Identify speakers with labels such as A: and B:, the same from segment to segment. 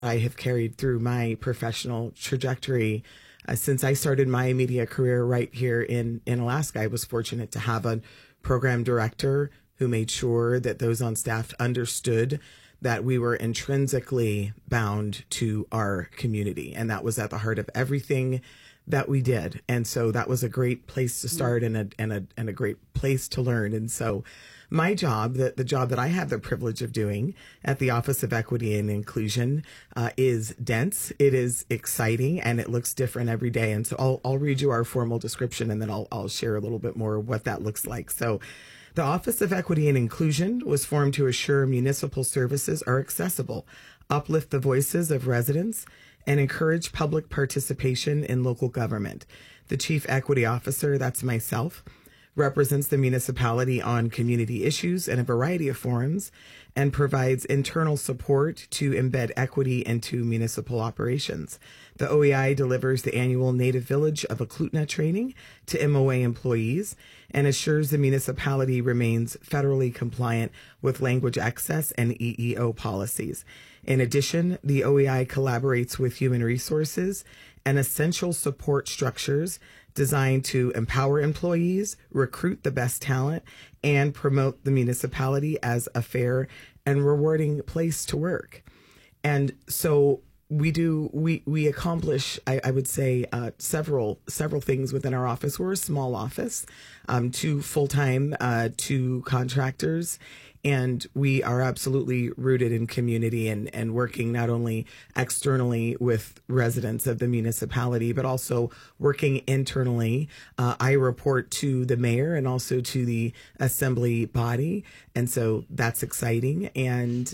A: I have carried through my professional trajectory. Since I started my media career right here in Alaska, I was fortunate to have a program director who made sure that those on staff understood that we were intrinsically bound to our community. And that was at the heart of everything that we did. And so that was a great place to start and a great place to learn. And so my job, the job that I have the privilege of doing at the Office of Equity and Inclusion, is dense. It is exciting, and it looks different every day. And so I'll read you our formal description, and then I'll share a little bit more of what that looks like. So the Office of Equity and Inclusion was formed to assure municipal services are accessible, uplift the voices of residents, and encourage public participation in local government. The Chief Equity Officer, that's myself, represents the municipality on community issues in a variety of forums and provides internal support to embed equity into municipal operations. The OEI delivers the annual Native Village of Eklutna training to MOA employees and assures the municipality remains federally compliant with language access and EEO policies. In addition, the OEI collaborates with human resources and essential support structures designed to empower employees, recruit the best talent, and promote the municipality as a fair and rewarding place to work. And so we accomplish, I would say, several things within our office. We're a small office, 2 full-time, 2 contractors, and we are absolutely rooted in community and working not only externally with residents of the municipality, but also working internally. I report to the mayor and also to the assembly body. And so that's exciting. And,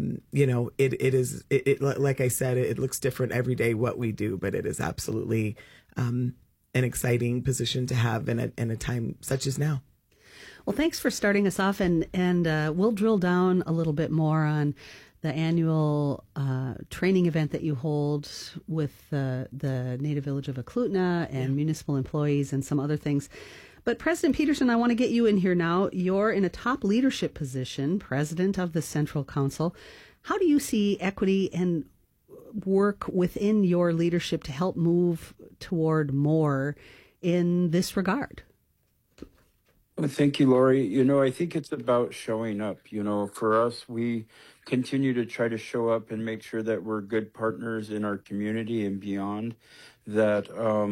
A: like I said, it looks different every day what we do, but it is absolutely an exciting position to have in a time such as now.
B: Well, thanks for starting us off, and we'll drill down a little bit more on the annual training event that you hold with the Native Village of Eklutna and municipal employees and some other things. But President Peterson, I want to get you in here now. You're in a top leadership position, president of the Central Council. How do you see equity and work within your leadership to help move toward more in this regard?
C: Well, thank you, Lori. I think it's about showing up. For us, we continue to try to show up and make sure that we're good partners in our community and beyond. That,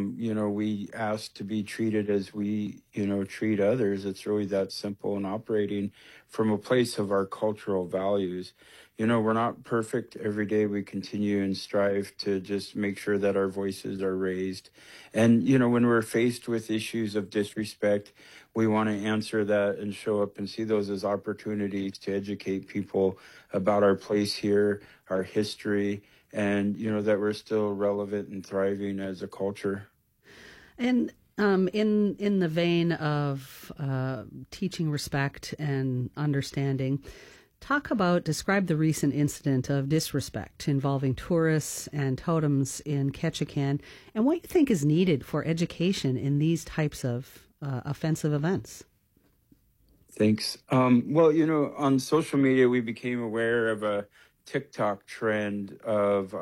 C: we ask to be treated as we, treat others. It's really that simple, and operating from a place of our cultural values. We're not perfect every day. We continue and strive to just make sure that our voices are raised. And, when we're faced with issues of disrespect, we want to answer that and show up and see those as opportunities to educate people about our place here, our history, and, that we're still relevant and thriving as a culture.
B: And in the vein of teaching respect and understanding, describe the recent incident of disrespect involving tourists and totems in Ketchikan and what you think is needed for education in these types of offensive events.
C: Thanks. On social media, we became aware of a TikTok trend of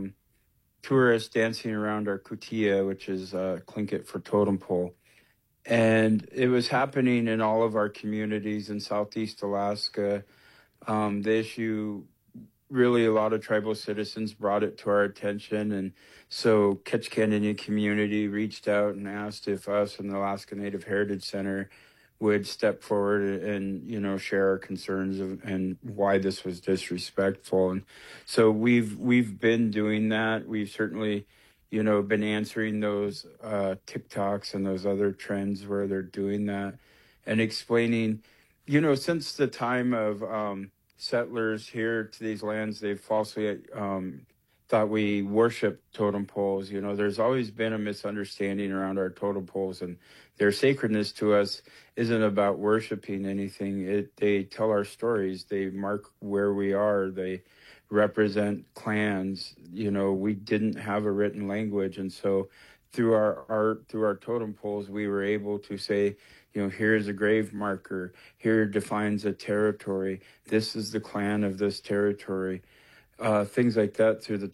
C: tourists dancing around our kutia, which is Tlingit for totem pole. And it was happening in all of our communities in Southeast Alaska. The issue, really, a lot of tribal citizens brought it to our attention. And so Ketchikan Indian community reached out and asked if us and the Alaska Native Heritage Center would step forward and, share our concerns and why this was disrespectful. And so we've been doing that. We've certainly, been answering those TikToks and those other trends where they're doing that and explaining, since the time of settlers here to these lands, they've falsely thought we worship totem poles. There's always been a misunderstanding around our totem poles, and their sacredness to us isn't about worshiping anything. They tell our stories. They mark where we are. They represent clans. We didn't have a written language, and so through our art, through our totem poles, we were able to say, here's a grave marker. Here defines a territory. This is the clan of this territory. things like that through the